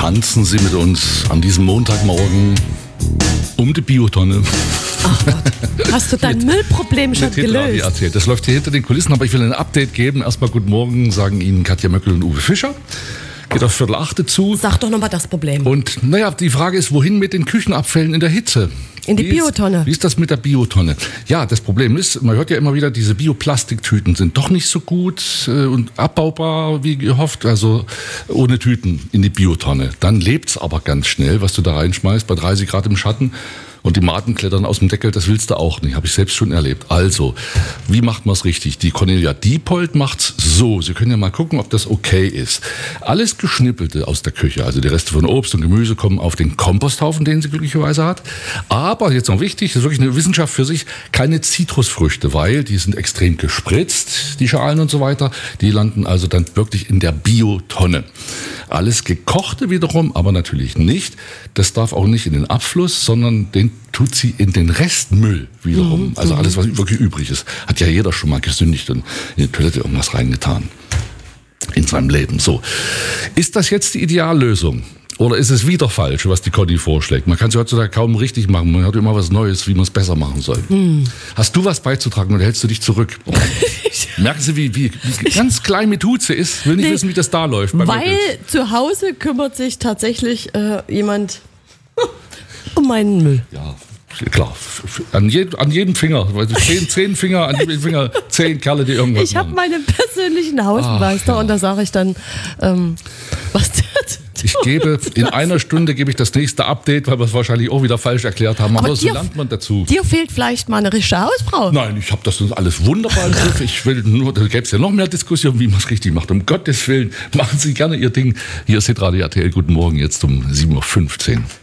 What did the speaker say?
tanzen Sie mit uns an diesem Montagmorgen um die Biotonne. Ach Gott, hast du dein Müllproblem schon gelöst? Erzählt. Das läuft hier hinter den Kulissen, aber ich will ein Update geben. Erstmal guten Morgen, sagen Ihnen Katja Möckel und Uwe Fischer. Geht auf 7:45 zu. Sag doch nochmal das Problem. Und die Frage ist, wohin mit den Küchenabfällen in der Hitze? In die Biotonne. Wie ist das mit der Biotonne? Ja, das Problem ist, man hört ja immer wieder, diese Bioplastiktüten sind doch nicht so gut und abbaubar wie gehofft. Also ohne Tüten in die Biotonne. Dann lebt's aber ganz schnell, was du da reinschmeißt, bei 30 Grad im Schatten. Und die Maden klettern aus dem Deckel, das willst du auch nicht. Habe ich selbst schon erlebt. Also, wie macht man es richtig? Die Cornelia Diepold macht's so. Sie können ja mal gucken, ob das okay ist. Alles Geschnippelte aus der Küche, also die Reste von Obst und Gemüse, kommen auf den Komposthaufen, den sie glücklicherweise hat. Aber jetzt noch wichtig, das ist wirklich eine Wissenschaft für sich, keine Zitrusfrüchte, weil die sind extrem gespritzt, die Schalen und so weiter. Die landen also dann wirklich in der Biotonne. Alles Gekochte wiederum, aber natürlich nicht. Das darf auch nicht in den Abfluss, sondern den tut sie in den Restmüll wiederum. Also alles, was wirklich übrig ist. Hat ja jeder schon mal gesündigt und in die Toilette irgendwas reingetan. In seinem Leben. So. Ist das jetzt die Ideallösung? Oder ist es wieder falsch, was die Conny vorschlägt? Man kann es heutzutage kaum richtig machen. Man hört immer was Neues, wie man es besser machen soll. Hast du was beizutragen oder hältst du dich zurück? Merken Sie, wie ganz klein mit Huze ist? Will nicht wissen, wie das da läuft. Weil zu Hause kümmert sich tatsächlich jemand um meinen Müll. Ja, klar. An jedem Finger. 10 Finger, an jedem Finger 10 Kerle, die irgendwas Ich habe machen. meinen persönlichen Hausmeister und da sage ich dann, was der Ich gebe, in einer Stunde gebe ich das nächste Update, weil wir es wahrscheinlich auch wieder falsch erklärt haben. Aber so lernt man dazu. Dir fehlt vielleicht mal eine richtige Hausfrau. Nein, ich habe das alles wunderbar im Griff. Ich will nur, da gäbe es ja noch mehr Diskussion, wie man es richtig macht. Um Gottes Willen, machen Sie gerne Ihr Ding. Hier ist Hitradio RTL. Guten Morgen, jetzt um 7:15 Uhr.